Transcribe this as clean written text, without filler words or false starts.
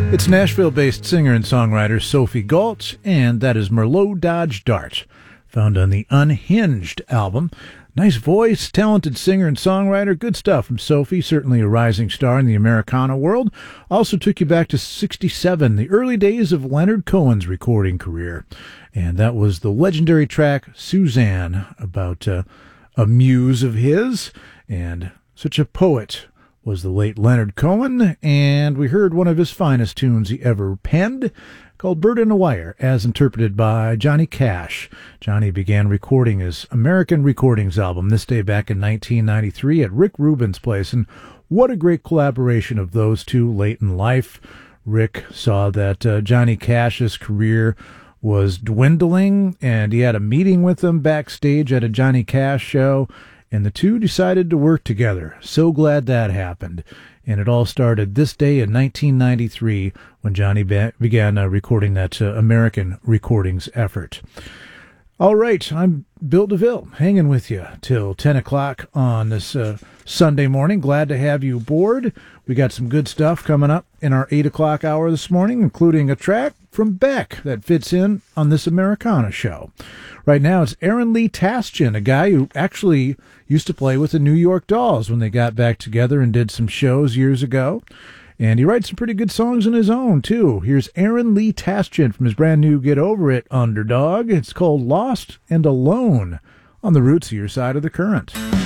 It's Nashville-based singer and songwriter Sophie Gault, and that is Merlot Dodge Dart, found on the Unhinged album. Nice voice, talented singer and songwriter, good stuff from Sophie, certainly a rising star in the Americana world. Also took you back to 67, the early days of Leonard Cohen's recording career. And that was the legendary track Suzanne, about a muse of his, and such a poet was the late Leonard Cohen, and we heard one of his finest tunes he ever penned, called Bird in a Wire, as interpreted by Johnny Cash. Johnny began recording his American Recordings album this day back in 1993 at Rick Rubin's place, and what a great collaboration of those two late in life. Rick saw that Johnny Cash's career was dwindling, and he had a meeting with him backstage at a Johnny Cash show, and the two decided to work together. So glad that happened. And it all started this day in 1993 when Johnny began recording that American Recordings effort. All right, I'm Bill DeVille, hanging with you till 10 o'clock on this Sunday morning. Glad to have you aboard. We got some good stuff coming up in our 8 o'clock hour this morning, including a track from Beck that fits in on this Americana show. Right now, it's Aaron Lee Tasjan, a guy who actually used to play with the New York Dolls when they got back together and did some shows years ago. And he writes some pretty good songs on his own, too. Here's Aaron Lee Tasjan from his brand new Get Over It, Underdog. It's called Lost and Alone on the Roots of Your Side of the Current.